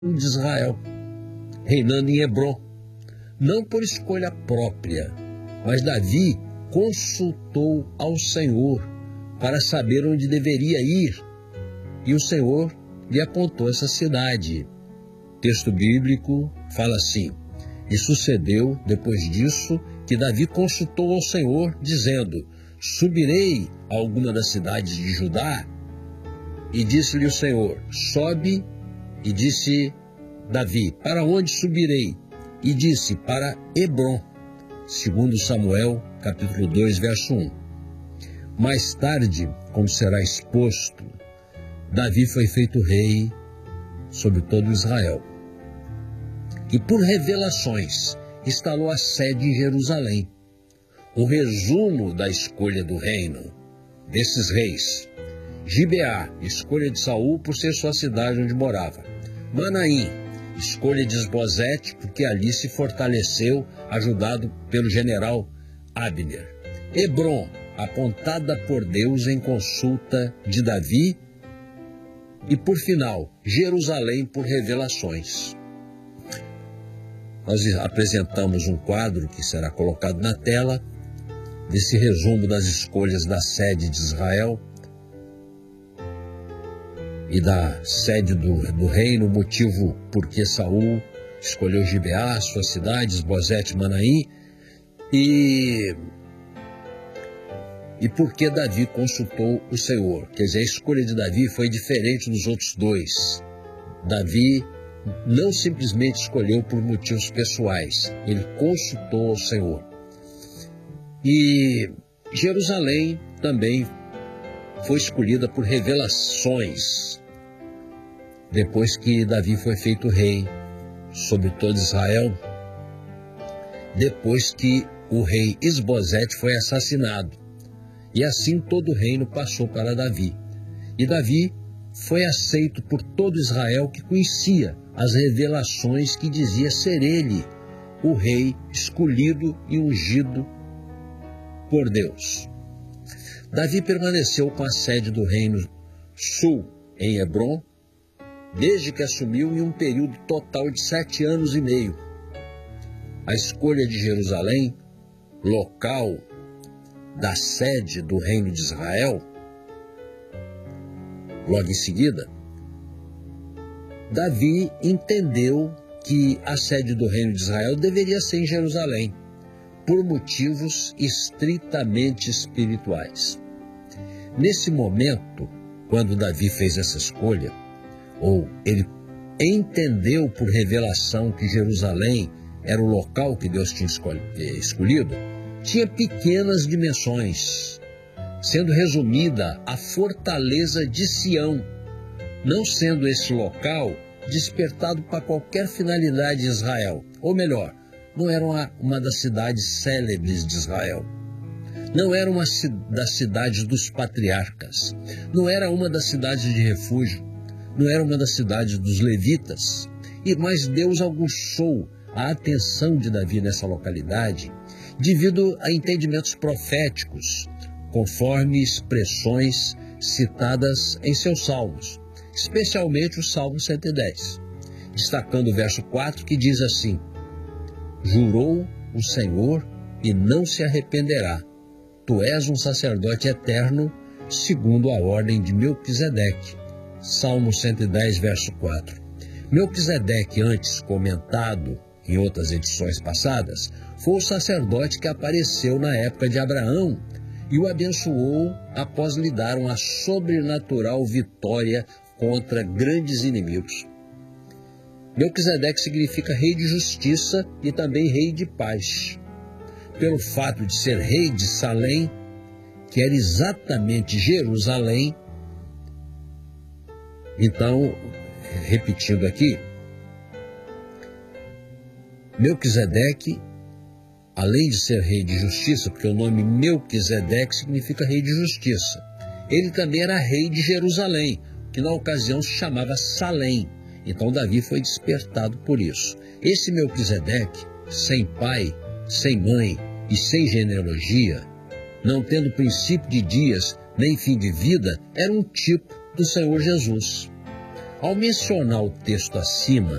de Israel, reinando em Hebrom, não por escolha própria, mas Davi consultou ao Senhor para saber onde deveria ir, e o Senhor lhe apontou essa cidade. O texto bíblico fala assim: e sucedeu depois disso que Davi consultou ao Senhor, dizendo: subirei a alguma das cidades de Judá? E disse-lhe o Senhor: sobe. E disse Davi: para onde subirei? E disse: para Hebrom. Segundo Samuel, capítulo 2, verso 1. Mais tarde, como será exposto, Davi foi feito rei sobre todo Israel. E por revelações instalou a sede em Jerusalém. O resumo da escolha do reino desses reis: Gibeá, escolha de Saul por ser sua cidade onde morava. Manaim, escolha de Esbozete, porque ali se fortaleceu, ajudado pelo general Abner. Hebrom, apontada por Deus em consulta de Davi. E por final, Jerusalém por revelações. Nós apresentamos um quadro que será colocado na tela, desse resumo das escolhas da sede de Israel e da sede do reino, o motivo por que Saul escolheu Gibeá, sua cidade, Esbozete, Manaim, e por que Davi consultou o Senhor. Quer dizer, a escolha de Davi foi diferente dos outros dois. Davi não simplesmente escolheu por motivos pessoais, ele consultou ao Senhor. E Jerusalém também foi escolhida por revelações, depois que Davi foi feito rei sobre todo Israel, depois que o rei Esbozete foi assassinado. E assim todo o reino passou para Davi. E Davi foi aceito por todo Israel, que conhecia as revelações que dizia ser ele o rei escolhido e ungido por Deus. Davi permaneceu com a sede do reino sul em Hebrom, desde que assumiu, em um período total de 7 anos e meio. A escolha de Jerusalém, local da sede do reino de Israel, logo em seguida, Davi entendeu que a sede do reino de Israel deveria ser em Jerusalém, por motivos estritamente espirituais. Nesse momento, quando Davi fez essa escolha, ou ele entendeu por revelação que Jerusalém era o local que Deus tinha escolhido, tinha pequenas dimensões, sendo resumida a fortaleza de Sião, não sendo esse local despertado para qualquer finalidade de Israel, ou melhor, não era uma das cidades célebres de Israel, não era uma das cidades dos patriarcas, não era uma das cidades de refúgio, não era uma das cidades dos levitas, mas Deus aguçou a atenção de Davi nessa localidade devido a entendimentos proféticos, conforme expressões citadas em seus salmos, especialmente o Salmo 110, destacando o verso 4, que diz assim: jurou o Senhor e não se arrependerá, tu és um sacerdote eterno, segundo a ordem de Melquisedeque. Salmo 110, verso 4. Melquisedeque, antes comentado em outras edições passadas, foi o sacerdote que apareceu na época de Abraão e o abençoou após lhe dar uma sobrenatural vitória contra grandes inimigos. Melquisedeque significa rei de justiça e também rei de paz. Pelo fato de ser rei de Salém, que era exatamente Jerusalém, então, repetindo aqui, Melquisedeque, além de ser rei de justiça, porque o nome Melquisedeque significa rei de justiça, ele também era rei de Jerusalém, que na ocasião se chamava Salém. Então Davi foi despertado por isso. Esse Melquisedeque, sem pai, sem mãe e sem genealogia, não tendo princípio de dias nem fim de vida, era um tipo do Senhor Jesus. Ao mencionar o texto acima,